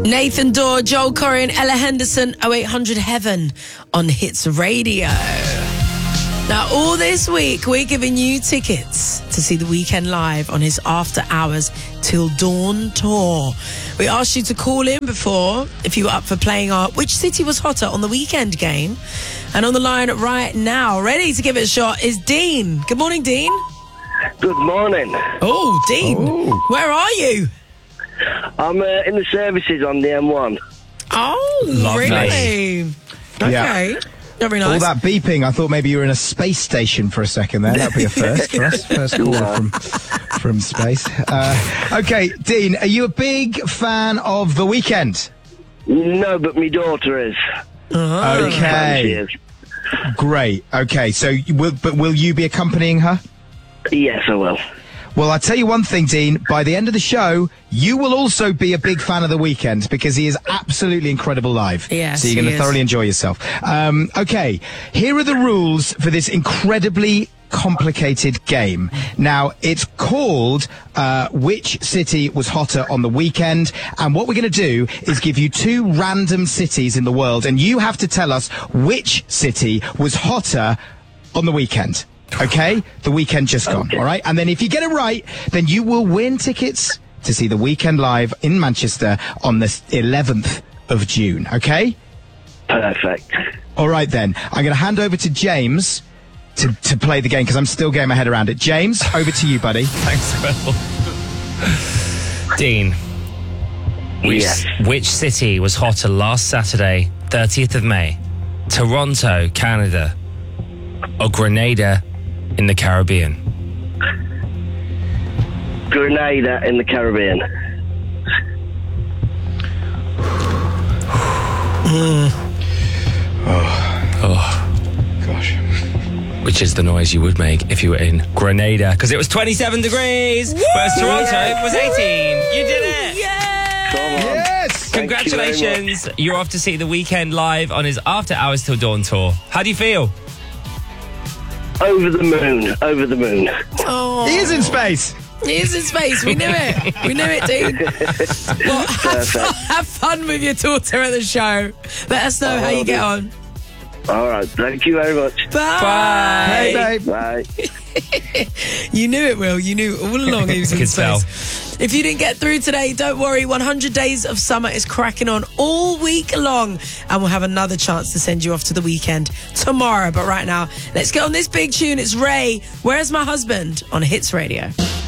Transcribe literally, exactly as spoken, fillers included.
Nathan Dorr, Joel Corey and Ella Henderson, oh eight hundred Heaven on Hits Radio. Now, all this week, we're giving you tickets to see The Weeknd live on his After Hours Till Dawn tour. We asked you to call in before if you were up for playing our Which City Was Hotter on the Weekend game. And on the line right now, ready to give it a shot, is Dean. Good morning, Dean. Good morning. Oh, Dean, Ooh. where are you? I'm uh, in the services on the M one. Oh, Lovely. really? Okay. Yeah. Very nice. All that beeping, I thought maybe you were in a space station for a second there. That'd be a first for us. First caller from, from space. Uh, okay, Dean, are you a big fan of The Weeknd? No, but my daughter is. Oh. She Okay. is. Great. Okay, so you will, but will you be accompanying her? Yes, I will. Well, I'll tell you one thing, Dean. By the end of the show, you will also be a big fan of The Weeknd because he is absolutely incredible live. Yes, so you're he going to is. thoroughly enjoy yourself. Um, okay, here are the rules for this incredibly complicated game. Now, it's called uh, Which City Was Hotter on the Weekend? And what we're going to do is give you two random cities in the world, and you have to tell us which city was hotter on the weekend. Okay? The weekend just gone, Okay. all right? And then if you get it right, then you will win tickets to see The Weeknd live in Manchester on the eleventh of June, okay? Perfect. All right, then. I'm going to hand over to James to, to play the game because I'm still getting my head around it. James, over to you, buddy. Thanks, Will. Dean, which, Yes. which city was hotter last Saturday, thirtieth of May? Toronto, Canada, or Grenada in the Caribbean? Grenada in the Caribbean. Oh, Gosh. which is the noise you would make if you were in Grenada, because it was twenty-seven degrees, whereas Toronto was eighteen. You did it! Yeah! Come on. Yes! Thank you very Congratulations. You're off to see The Weeknd live on his After Hours Till Dawn tour. How do you feel? Over the moon. Over the moon. Oh, He is in space. he is in space. We knew it. We knew it, Dean. Well, have fun, have fun with your daughter at the show. Let us know how you get on. All right. Thank you very much. Bye. Hey, babe. Bye. You knew it, Will. You knew all along he was in Could space. If you didn't get through today, don't worry. one hundred Days of Summer is cracking on all week long. And we'll have another chance to send you off to The Weekend tomorrow. But right now, let's get on this big tune. It's Ray, Where's My Husband? On Hits Radio.